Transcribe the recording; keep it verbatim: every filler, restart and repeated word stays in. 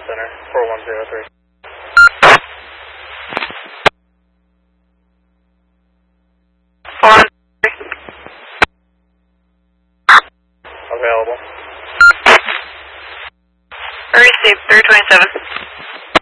Center, four one zero three. four one three. Available. Received, three twenty-seven.